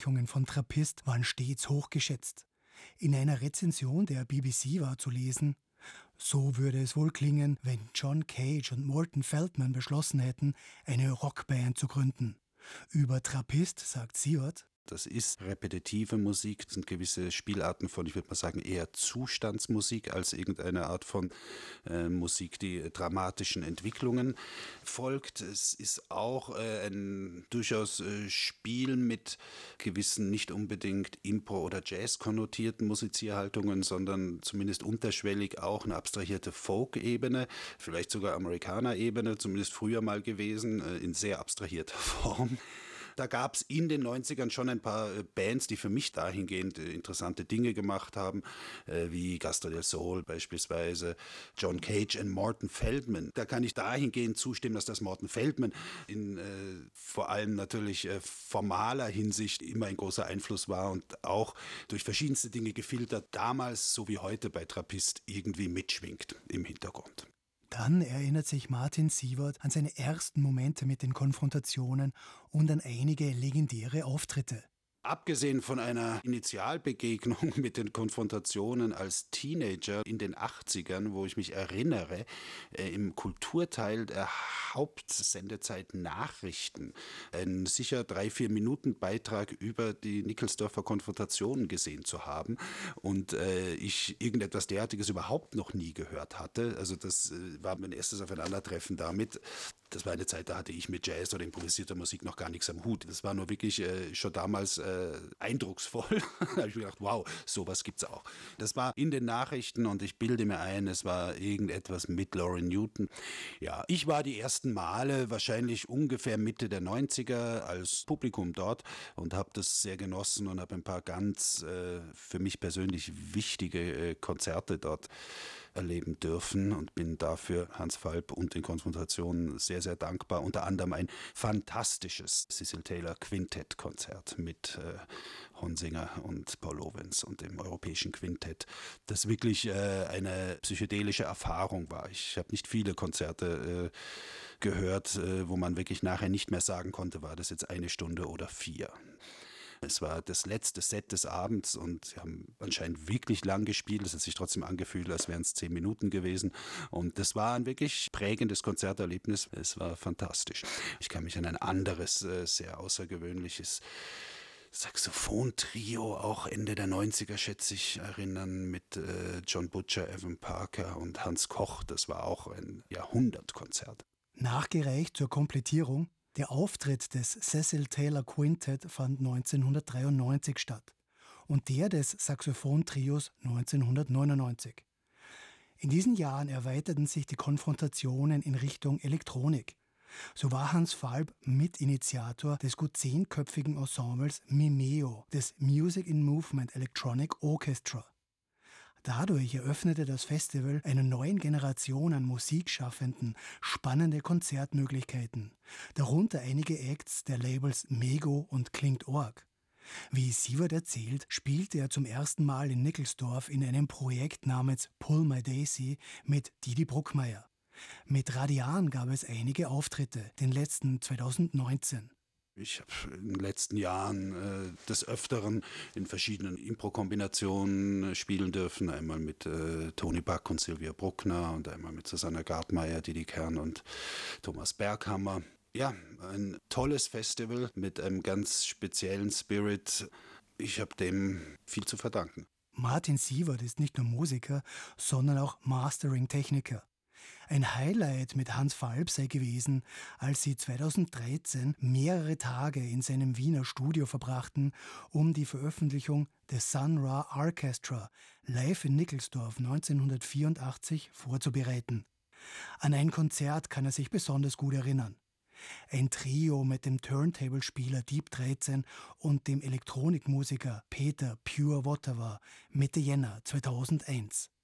Wirkungen von Trappist waren stets hochgeschätzt. In einer Rezension der BBC war zu lesen: So würde es wohl klingen, wenn John Cage und Morton Feldman beschlossen hätten, eine Rockband zu gründen. Über Trappist sagt Sievert: Das ist repetitive Musik, das sind gewisse Spielarten von, ich würde mal sagen, eher Zustandsmusik als irgendeine Art von Musik, die dramatischen Entwicklungen folgt. Es ist auch ein durchaus Spiel mit gewissen nicht unbedingt Impro- oder Jazz-konnotierten Musizierhaltungen, sondern zumindest unterschwellig auch eine abstrahierte Folk-Ebene, vielleicht sogar Amerikaner-Ebene, zumindest früher mal gewesen, in sehr abstrahierter Form. Da gab es in den 90ern schon ein paar Bands, die für mich dahingehend interessante Dinge gemacht haben, wie Gasto del Sol beispielsweise, John Cage und Morton Feldman. Da kann ich dahingehend zustimmen, dass das Morton Feldman in vor allem natürlich formaler Hinsicht immer ein großer Einfluss war und auch durch verschiedenste Dinge gefiltert, damals so wie heute bei Trappist irgendwie mitschwingt im Hintergrund. Dann erinnert sich Martin Sievert an seine ersten Momente mit den Konfrontationen und an einige legendäre Auftritte. Abgesehen von einer Initialbegegnung mit den Konfrontationen als Teenager in den 80ern, wo ich mich erinnere, im Kulturteil der Hauptsendezeit Nachrichten einen sicher 3-4 Minuten Beitrag über die Nickelsdorfer Konfrontationen gesehen zu haben und ich irgendetwas derartiges überhaupt noch nie gehört hatte. Also das war mein erstes Aufeinandertreffen damit. Das war eine Zeit, da hatte ich mit Jazz oder improvisierter Musik noch gar nichts am Hut. Das war nur wirklich schon damals eindrucksvoll. Da habe ich mir gedacht, wow, sowas gibt's auch. Das war in den Nachrichten und ich bilde mir ein, es war irgendetwas mit Laurie Newton. Ja, ich war die ersten Male wahrscheinlich ungefähr Mitte der 90er als Publikum dort und habe das sehr genossen und habe ein paar ganz für mich persönlich wichtige Konzerte dort erleben dürfen und bin dafür Hans Falb und den Konfrontationen sehr, sehr dankbar. Unter anderem ein fantastisches Cecil Taylor Quintett-Konzert mit Honsinger und Paul Lorenz und dem Europäischen Quintett, das wirklich eine psychedelische Erfahrung war. Ich habe nicht viele Konzerte gehört, wo man wirklich nachher nicht mehr sagen konnte, war das jetzt 1 Stunde oder 4. Es war das letzte Set des Abends und sie haben anscheinend wirklich lang gespielt. Es hat sich trotzdem angefühlt, als wären es 10 Minuten gewesen. Und das war ein wirklich prägendes Konzerterlebnis. Es war fantastisch. Ich kann mich an ein anderes, sehr außergewöhnliches Saxophon-Trio, auch Ende der 90er, schätze ich, erinnern, mit John Butcher, Evan Parker und Hans Koch. Das war auch ein Jahrhundertkonzert. Nachgereicht zur Komplettierung: Der Auftritt des Cecil Taylor Quintett fand 1993 statt und der des Saxophontrios 1999. In diesen Jahren erweiterten sich die Konfrontationen in Richtung Elektronik. So war Hans Falb Mitinitiator des gut 10-köpfigen Ensembles Mimeo, des Music in Movement Electronic Orchestra. Dadurch eröffnete das Festival einer neuen Generation an Musikschaffenden spannende Konzertmöglichkeiten, darunter einige Acts der Labels Mego und Klingt.org. Wie Sievert erzählt, spielte er zum ersten Mal in Nickelsdorf in einem Projekt namens Pull My Daisy mit Didi Bruckmeier. Mit Radian gab es einige Auftritte, den letzten 2019. Ich habe in den letzten Jahren des Öfteren in verschiedenen Impro-Kombinationen spielen dürfen. Einmal mit Toni Back und Sylvia Bruckner und einmal mit Susanna Gartmeier, Didi Kern und Thomas Berghammer. Ja, ein tolles Festival mit einem ganz speziellen Spirit. Ich habe dem viel zu verdanken. Martin Sievert ist nicht nur Musiker, sondern auch Mastering-Techniker. Ein Highlight mit Hans Falb sei gewesen, als sie 2013 mehrere Tage in seinem Wiener Studio verbrachten, um die Veröffentlichung des Sun Ra Orchestra live in Nickelsdorf 1984 vorzubereiten. An ein Konzert kann er sich besonders gut erinnern. Ein Trio mit dem Turntable-Spieler Deep 13 und dem Elektronikmusiker Peter Pure Whatever Mitte Jänner 2001.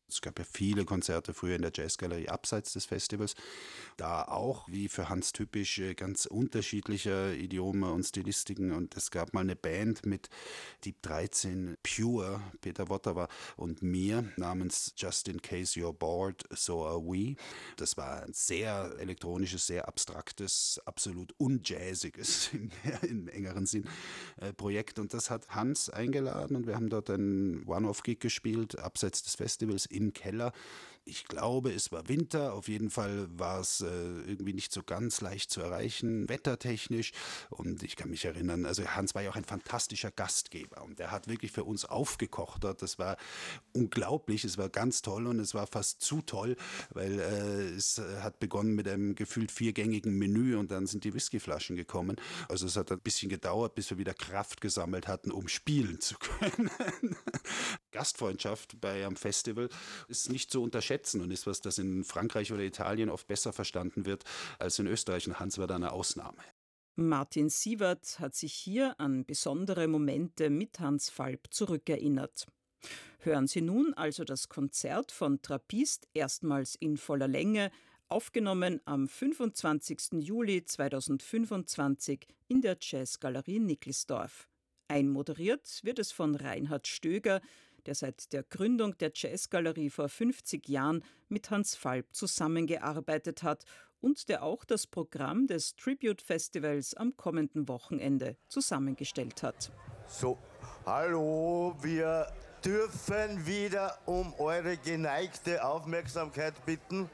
Es gab ja viele Konzerte früher in der Jazzgalerie abseits des Festivals. Da auch, wie für Hans typisch, ganz unterschiedliche Idiome und Stilistiken. Und es gab mal eine Band mit Deep 13, Pure, Peter Wotawa und mir namens Just in Case You're Bored, So Are We. Das war ein sehr elektronisches, sehr abstraktes, absolut unjazziges im engeren Sinn Projekt. Und das hat Hans eingeladen und wir haben dort einen One-Off-Gig gespielt, abseits des Festivals im Keller. Ich glaube, es war Winter. Auf jeden Fall war es irgendwie nicht so ganz leicht zu erreichen, wettertechnisch. Und ich kann mich erinnern, also Hans war ja auch ein fantastischer Gastgeber. Und der hat wirklich für uns aufgekocht dort. Das war unglaublich. Es war ganz toll und es war fast zu toll, weil es hat begonnen mit einem gefühlt 4-gängigen Menü und dann sind die Whiskyflaschen gekommen. Also es hat ein bisschen gedauert, bis wir wieder Kraft gesammelt hatten, um spielen zu können. Gastfreundschaft bei einem Festival ist nicht zu unterschätzen und ist was, das in Frankreich oder Italien oft besser verstanden wird als in Österreich. Und Hans war da eine Ausnahme. Martin Siewert hat sich hier an besondere Momente mit Hans Falb zurückerinnert. Hören Sie nun also das Konzert von Trappist erstmals in voller Länge, aufgenommen am 25. Juli 2025 in der Jazzgalerie Nickelsdorf. Einmoderiert wird es von Reinhard Stöger, der seit der Gründung der Jazzgalerie vor 50 Jahren mit Hans Falb zusammengearbeitet hat und der auch das Programm des Tribute Festivals am kommenden Wochenende zusammengestellt hat. So, hallo, wir dürfen wieder um eure geneigte Aufmerksamkeit bitten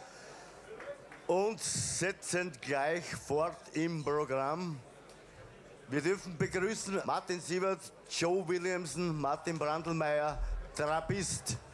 und setzen gleich fort im Programm. Wir dürfen begrüßen Martin Siewert, Joe Williamson, Martin Brandlmeier, Trappist.